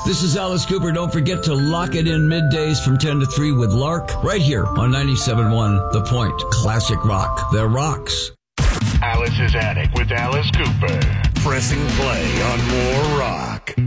This is Alice Cooper. Don't forget to lock it in middays from 10 to 3 with Lark right here on 97.1 The Point. Classic rock that rocks. Alice's Attic with Alice Cooper. Pressing play on more rock.